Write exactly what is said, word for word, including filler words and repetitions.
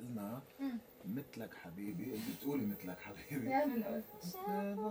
قلنا مثلك حبيبي، انت بتقولي مثلك حبيبي. يا من قلت استاذ